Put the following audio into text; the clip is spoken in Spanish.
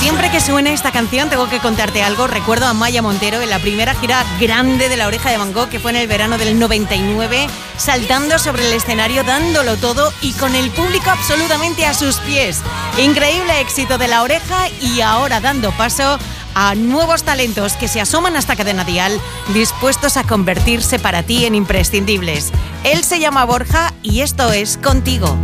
Siempre que suene esta canción tengo que contarte algo. Recuerdo a Maya Montero en la primera gira grande de La Oreja de Van Gogh, que fue en el verano del 99, saltando sobre el escenario, dándolo todo y con el público absolutamente a sus pies. Increíble éxito de La Oreja y ahora dando paso a nuevos talentos que se asoman hasta Cadena Dial, dispuestos a convertirse para ti en imprescindibles. Él se llama Borja y esto es Contigo.